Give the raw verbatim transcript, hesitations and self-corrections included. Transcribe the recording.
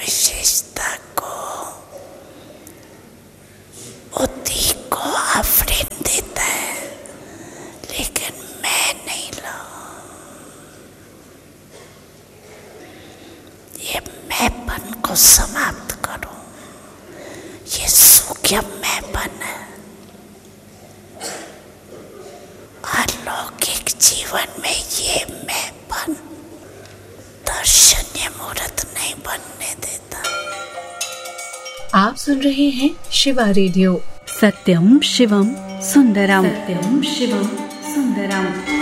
विशेषता को, उसी को आफरीन देता है, लेकिन मैं नहीं ला। ये मैंपन को समाप्त करो। ये सूक्ष्म मैंपन है। अलौकिक जीवन में ये मैंपन दर्शनीय मूर्त नहीं बनने देता। आप सुन रहे हैं शिवा रेडियो। सत्यम शिवम सुंदरम। सत्यम शिवम सुंदरम।